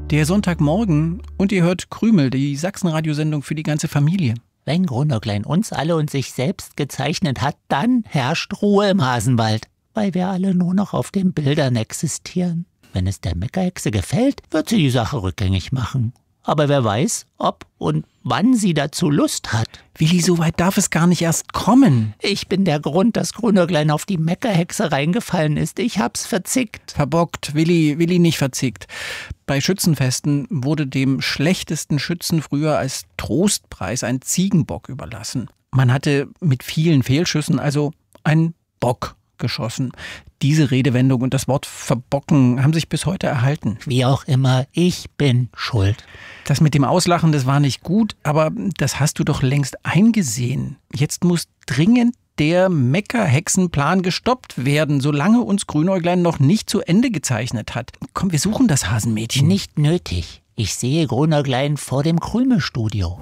Der Sonntagmorgen und ihr hört Krümel, die Sachsenradiosendung für die ganze Familie. Wenn Grunerklein uns alle und sich selbst gezeichnet hat, dann herrscht Ruhe im Hasenwald, weil wir alle nur noch auf den Bildern existieren. Wenn es der Meckerhexe gefällt, wird sie die Sache rückgängig machen. Aber wer weiß, ob und wann sie dazu Lust hat. Willi, so weit darf es gar nicht erst kommen. Ich bin der Grund, dass Grunerklein auf die Meckerhexe reingefallen ist. Ich hab's verzickt. Verbockt, Willi nicht verzickt. Bei Schützenfesten wurde dem schlechtesten Schützen früher als Trostpreis ein Ziegenbock überlassen. Man hatte mit vielen Fehlschüssen also einen Bock geschossen. Diese Redewendung und das Wort verbocken haben sich bis heute erhalten. Wie auch immer, ich bin schuld. Das mit dem Auslachen, das war nicht gut, aber das hast du doch längst eingesehen. Jetzt muss dringend der Meckerhexenplan gestoppt werden, solange uns Grünäuglein noch nicht zu Ende gezeichnet hat. Komm, wir suchen das Hasenmädchen. Nicht nötig. Ich sehe Grunerklein vor dem Krümelstudio.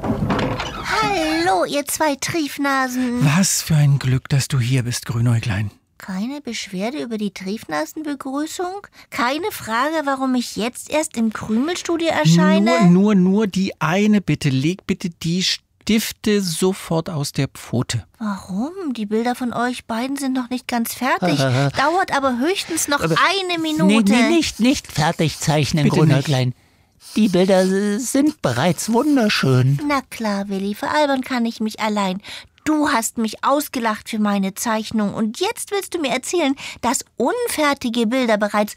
Hallo, ihr zwei Triefnasen. Was für ein Glück, dass du hier bist, Grünäuglein. Keine Beschwerde über die Triefnasenbegrüßung? Keine Frage, warum ich jetzt erst im Krümelstudio erscheine? Nur die eine Bitte. Leg bitte die Stifte sofort aus der Pfote. Warum? Die Bilder von euch beiden sind noch nicht ganz fertig. Dauert aber höchstens noch eine Minute. Nee, nicht fertig zeichnen, Grunerklein. Die Bilder sind bereits wunderschön. Na klar, Willi, veralbern kann ich mich allein. Du hast mich ausgelacht für meine Zeichnung und jetzt willst du mir erzählen, dass unfertige Bilder bereits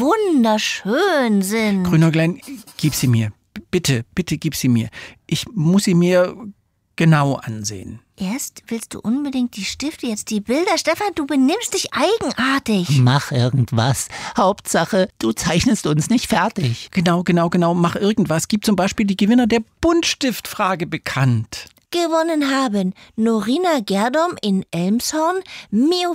wunderschön sind. Grünäuglein, gib sie mir. Bitte gib sie mir. Ich muss sie mir genau ansehen. Erst willst du unbedingt die Stifte, jetzt die Bilder. Stefan, du benimmst dich eigenartig. Mach irgendwas. Hauptsache, du zeichnest uns nicht fertig. Genau. Mach irgendwas. Gib zum Beispiel die Gewinner der Buntstiftfrage bekannt. Gewonnen haben Norina Gerdom in Elmshorn, Mio